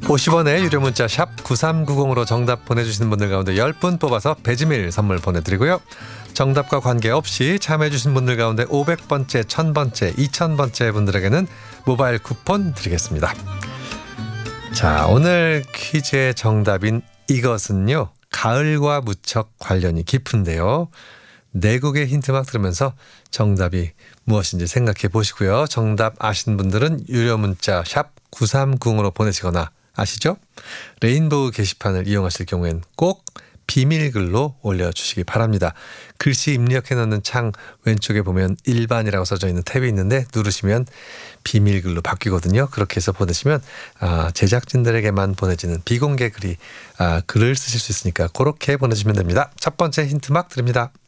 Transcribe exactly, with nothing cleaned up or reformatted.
오십 원의 유료 문자 샵 구삼구공으로 정답 보내주시는 분들 가운데 열 분 뽑아서 배지밀 선물 보내드리고요. 정답과 관계없이 참여해주신 분들 가운데 오백 번째, 천 번째, 이천 번째 분들에게는 모바일 쿠폰 드리겠습니다. 자, 오늘 퀴즈의 정답인 이것은요, 가을과 무척 관련이 깊은데요. 네 곡의 힌트막 들으면서 정답이 무엇인지 생각해 보시고요. 정답 아시는 분들은 유료 문자 샵 구삼구공으로 보내시거나, 아시죠? 레인보우 게시판을 이용하실 경우엔 꼭 비밀글로 올려주시기 바랍니다. 글씨 입력해 놓는 창 왼쪽에 보면 일반이라고 써져 있는 탭이 있는데 누르시면 비밀글로 바뀌거든요. 그렇게 해서 보내시면 아, 제작진들에게만 보내지는 비공개 글이 아, 글을 쓰실 수 있으니까 그렇게 보내주시면 됩니다. 첫 번째 힌트막 드립니다.